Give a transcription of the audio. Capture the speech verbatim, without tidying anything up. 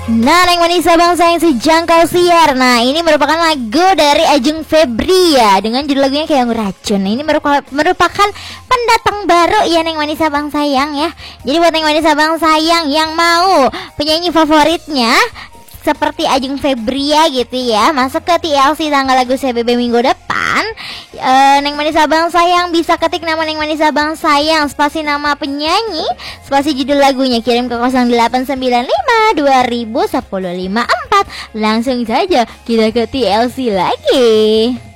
Nah, Neng Manisa Bangsa yang sejangkau siar. Nah, ini merupakan lagu dari Ajeng Febri ya, dengan judul lagunya Kayak Racun. Ini merupakan, merupakan pendatang baru ya Neng Manisa Bang Sayang ya. Jadi buat Neng Manisa Bang Sayang yang mau penyanyi favoritnya seperti Ajeng Febria gitu ya, masuk ke T L C tanggal lagu C B B minggu depan, e, Neng Manisa Bang Sayang bisa ketik nama Neng Manisa Bang Sayang, spasi nama penyanyi, spasi judul lagunya, kirim ke nol delapan sembilan lima dua nol nol nol sepuluh lima empat. Langsung saja kita ke T L C lagi.